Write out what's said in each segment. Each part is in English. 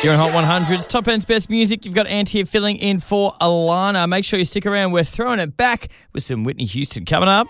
You're on Hot 100's Top End's Best Music. You've got Ant here filling in for Alana. Make sure you stick around. We're throwing it back with some Whitney Houston coming up.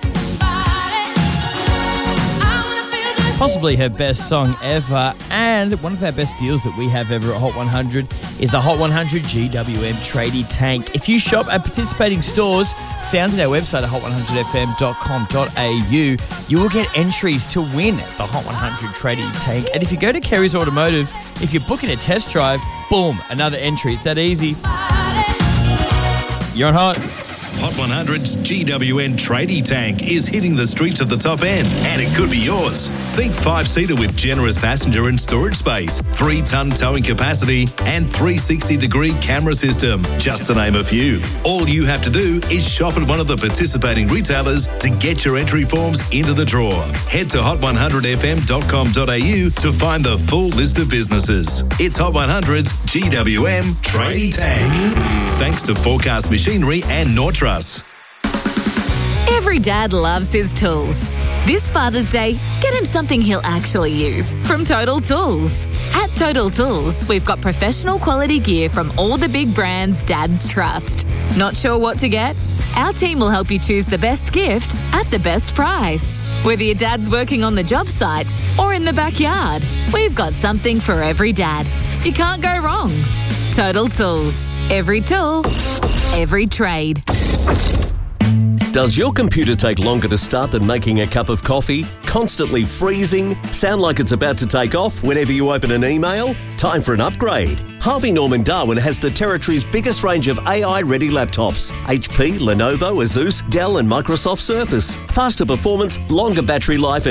Possibly her best song ever, and one of our best deals that we have ever at Hot 100 is the Hot 100 GWM Tradie Tank. If you shop at participating stores found at our website at hot100fm.com.au, you will get entries to win the Hot 100 Tradie Tank. And if you go to Kerry's Automotive, if you're booking a test drive, boom, another entry. It's that easy. You're on Hot. Hot 100's GWN Tradie Tank is hitting the streets of the Top End, and it could be yours. Think 5-seater with generous passenger and storage space, 3-ton towing capacity, and 360-degree camera system, just to name a few. All you have to do is shop at one of the participating retailers to get your entry forms into the draw. Head to hot100fm.com.au to find the full list of businesses. It's Hot 100's GWM Tradie Tank. Thanks to Forecast Machinery and Nortrust. Every dad loves his tools. This Father's Day, get him something he'll actually use from Total Tools. At Total Tools, we've got professional quality gear from all the big brands dads trust. Not sure what to get? Our team will help you choose the best gift at the best price. Whether your dad's working on the job site or in the backyard, we've got something for every dad. You can't go wrong. Total Tools. Every tool, every trade. Does your computer take longer to start than making a cup of coffee? Constantly freezing? Sound like it's about to take off whenever you open an email? Time for an upgrade. Harvey Norman Darwin has the territory's biggest range of AI-ready laptops. HP, Lenovo, Asus, Dell and Microsoft Surface. Faster performance, longer battery life and